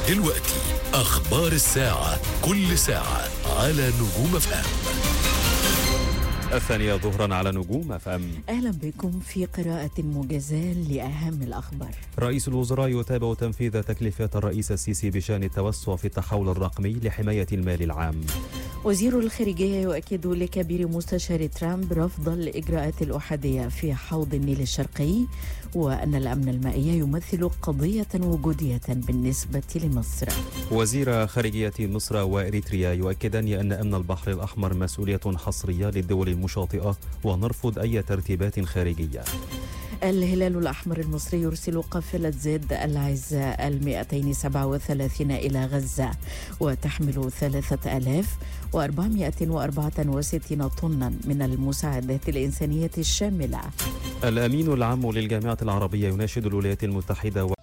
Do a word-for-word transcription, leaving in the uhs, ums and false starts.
دلوقتي أخبار الساعة، كل ساعة على نجوم اف ام. الثانية ظهرا على نجوم اف ام. أهلا بكم في قراءة موجزة لأهم الأخبار. رئيس الوزراء يتابع تنفيذ تكليفات الرئيس السيسي بشأن التوسع في التحول الرقمي لحماية المال العام. وزير الخارجية يؤكد لكبير مستشار ترامب رفض الإجراءات الأحادية في حوض النيل الشرقي، وأن الأمن المائي يمثل قضية وجودية بالنسبة لمصر. وزير خارجية مصر وإريتريا يؤكدان أن أمن البحر الأحمر مسؤولية حصرية للدول المشاطئة ونرفض أي ترتيبات خارجية. الهلال الأحمر المصري يرسل قافلة زد العزة المئتين وسبعة وثلاثين إلى غزة، وتحمل ثلاثة آلاف وأربعمائة وأربعة وستين طنا من المساعدات الإنسانية الشاملة. الأمين العام للجامعة العربية يناشد الولايات المتحدة و...